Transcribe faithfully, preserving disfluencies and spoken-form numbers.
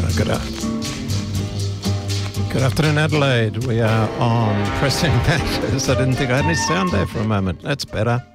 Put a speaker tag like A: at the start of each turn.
A: good, uh, good afternoon, Adelaide. We are on Pressing Matters. I didn't think I had any sound there for a moment. That's better.